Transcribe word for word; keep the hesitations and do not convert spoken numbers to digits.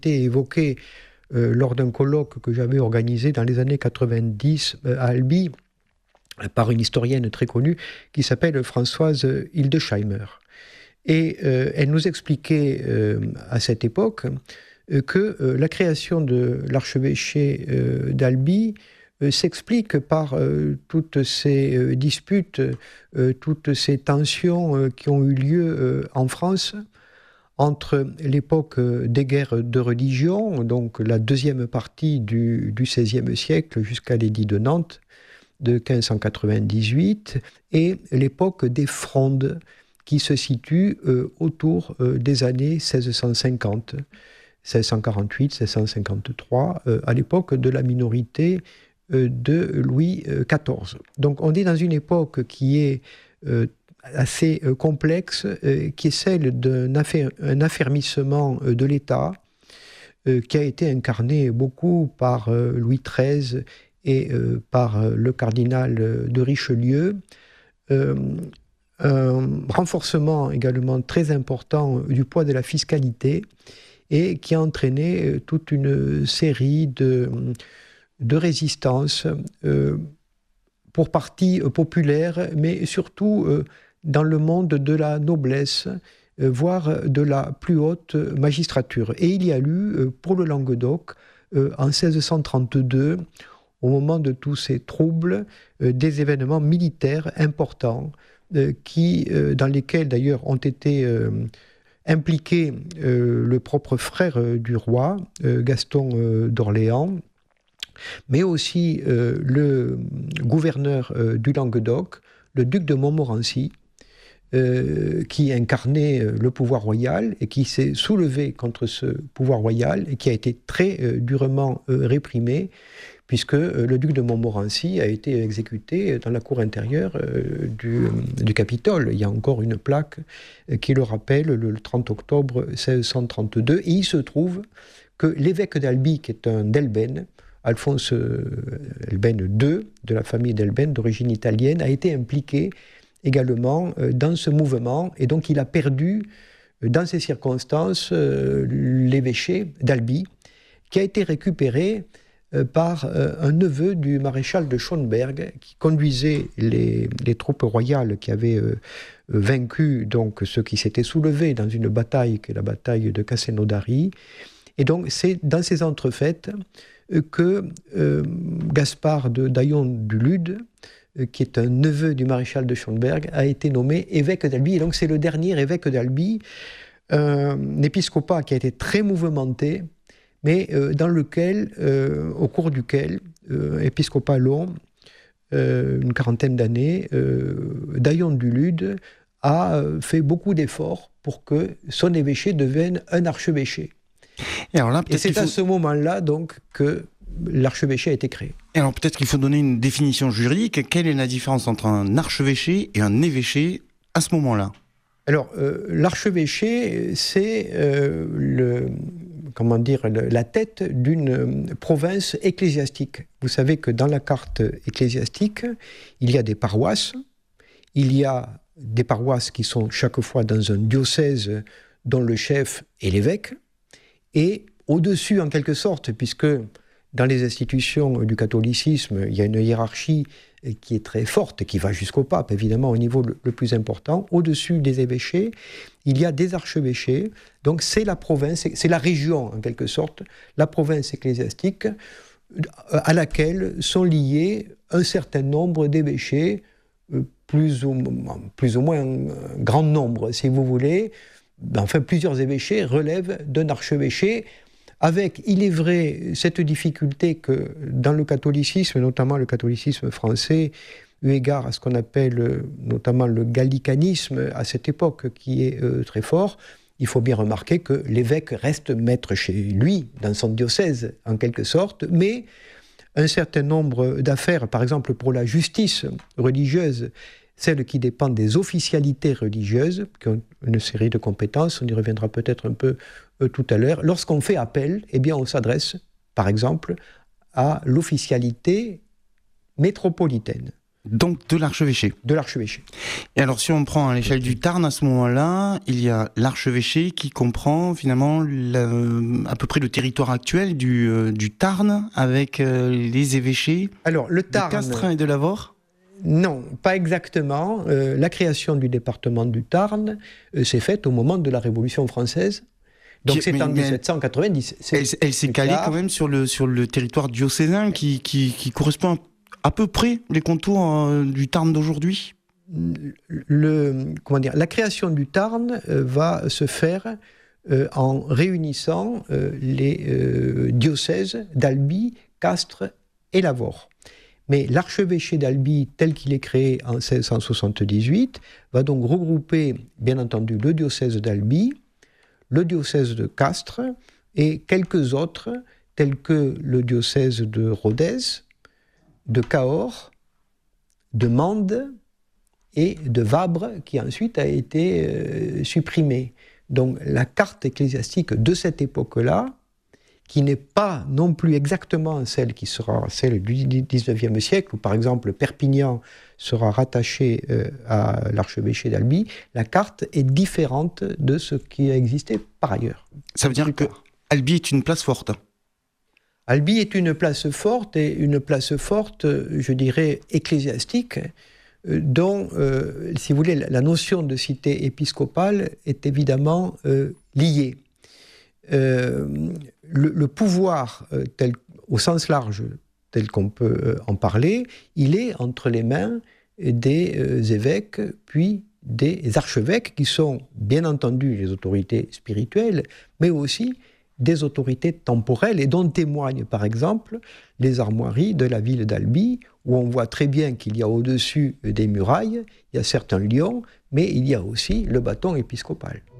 été évoqué euh, lors d'un colloque que j'avais organisé dans les années quatre-vingt-dix euh, à Albi, par une historienne très connue qui s'appelle Françoise Hildesheimer. Et euh, elle nous expliquait euh, à cette époque euh, que euh, la création de l'archevêché euh, d'Albi euh, s'explique par euh, toutes ces euh, disputes, euh, toutes ces tensions euh, qui ont eu lieu euh, en France entre l'époque des guerres de religion, donc la deuxième partie du, du seizième siècle jusqu'à l'édit de Nantes, de quinze cent quatre-vingt-dix-huit, et l'époque des frondes, qui se situe euh, autour euh, des années seize cent cinquante, seize cent quarante-huit, seize cent cinquante-trois, euh, à l'époque de la minorité euh, de Louis quatorze. Donc on est dans une époque qui est euh, assez euh, complexe, euh, qui est celle d'un affer- un affermissement euh, de l'État, euh, qui a été incarné beaucoup par euh, Louis treize et euh, par euh, le cardinal de Richelieu, euh, un renforcement également très important du poids de la fiscalité et qui a entraîné toute une série de, de résistances, euh, pour partie populaires, mais surtout euh, dans le monde de la noblesse, euh, voire de la plus haute magistrature. Et il y a eu, euh, pour le Languedoc, euh, en seize cent trente-deux, au moment de tous ces troubles, euh, des événements militaires importants, euh, qui, euh, dans lesquels d'ailleurs ont été euh, impliqués euh, le propre frère euh, du roi, euh, Gaston euh, d'Orléans, mais aussi euh, le gouverneur euh, du Languedoc, le duc de Montmorency, euh, qui incarnait euh, le pouvoir royal et qui s'est soulevé contre ce pouvoir royal et qui a été très euh, durement euh, réprimé, puisque euh, le duc de Montmorency a été exécuté dans la cour intérieure euh, du, du Capitole. Il y a encore une plaque euh, qui le rappelle, le trente octobre seize cent trente-deux, et il se trouve que l'évêque d'Albi, qui est un d'Elbène, Alphonse Elbène deux, de la famille d'Elbène, d'origine italienne, a été impliqué également euh, dans ce mouvement, et donc il a perdu, euh, dans ces circonstances, euh, l'évêché d'Albi, qui a été récupéré euh, par euh, un neveu du maréchal de Schönberg, qui conduisait les, les troupes royales qui avaient euh, vaincu donc, ceux qui s'étaient soulevés dans une bataille, qui est la bataille de Castelnaudary. Et donc c'est dans ces entrefaites que euh, Gaspard de Daillon du Lude, euh, qui est un neveu du maréchal de Schönberg, a été nommé évêque d'Albi. Et donc c'est le dernier évêque d'Albi, euh, un épiscopat qui a été très mouvementé, mais euh, dans lequel, euh, au cours duquel, euh, épiscopat long, euh, une quarantaine d'années, euh, Daillon du Lude a euh, fait beaucoup d'efforts pour que son évêché devienne un archevêché. Et, alors là, et c'est à faut... ce moment-là donc que l'archevêché a été créé. Et alors peut-être qu'il faut donner une définition juridique. Quelle est la différence entre un archevêché et un évêché à ce moment-là ? Alors euh, l'archevêché, c'est euh, le, comment dire, le, la tête d'une province ecclésiastique. Vous savez que dans la carte ecclésiastique, il y a des paroisses, il y a des paroisses qui sont chaque fois dans un diocèse dont le chef est l'évêque. Et au-dessus, en quelque sorte, puisque dans les institutions du catholicisme, il y a une hiérarchie qui est très forte, qui va jusqu'au pape, évidemment, au niveau le, le plus important. Au-dessus des évêchés, il y a des archevêchés. Donc c'est la province, c'est la région, en quelque sorte, la province ecclésiastique, à laquelle sont liés un certain nombre d'évêchés, plus ou, plus ou moins un grand nombre, si vous voulez. Enfin, plusieurs évêchés relèvent d'un archevêché, avec, il est vrai, cette difficulté que dans le catholicisme, notamment le catholicisme français, eu égard à ce qu'on appelle notamment le gallicanisme à cette époque, qui est euh, très fort, il faut bien remarquer que l'évêque reste maître chez lui, dans son diocèse, en quelque sorte, mais un certain nombre d'affaires, par exemple pour la justice religieuse, celles qui dépendent des officialités religieuses, qui ont une série de compétences, on y reviendra peut-être un peu euh, tout à l'heure. Lorsqu'on fait appel, eh bien on s'adresse, par exemple, à l'officialité métropolitaine. Donc de l'archevêché. De l'archevêché. Et alors si on prend à l'échelle du Tarn, à ce moment-là, il y a l'archevêché qui comprend finalement la, à peu près le territoire actuel du, euh, du Tarn avec euh, les évêchés alors, le Tarn, de Castres et de Lavore. Non, pas exactement. Euh, la création du département du Tarn euh, s'est faite au moment de la Révolution française. Donc qui, c'est mais, en dix-sept cent quatre-vingt-dix. Elle, elle s'est calée quand même sur le, sur le territoire diocésain qui, qui, qui correspond à peu près les contours euh, du Tarn d'aujourd'hui. Le, comment dire, la création du Tarn euh, va se faire euh, en réunissant euh, les euh, diocèses d'Albi, Castres et Lavore. Mais l'archevêché d'Albi, tel qu'il est créé en seize cent soixante-dix-huit, va donc regrouper, bien entendu, le diocèse d'Albi, le diocèse de Castres et quelques autres, tels que le diocèse de Rodez, de Cahors, de Mende et de Vabre, qui ensuite a été euh, supprimé. Donc la carte ecclésiastique de cette époque-là, qui n'est pas non plus exactement celle qui sera celle du dix-neuvième siècle, où par exemple Perpignan sera rattaché euh, à l'archevêché d'Albi, la carte est différente de ce qui a existé par ailleurs. Ça veut dire que Albi est une place forte. Albi est une place forte, et une place forte, je dirais, ecclésiastique, dont, euh, si vous voulez, la notion de cité épiscopale est évidemment euh, liée. Euh, le, le pouvoir, euh, tel, au sens large, tel qu'on peut euh, en parler, il est entre les mains des euh, évêques, puis des archevêques, qui sont bien entendu les autorités spirituelles, mais aussi des autorités temporelles, et dont témoignent par exemple les armoiries de la ville d'Albi, où on voit très bien qu'il y a au-dessus des murailles, il y a certes un lion, mais il y a aussi le bâton épiscopal.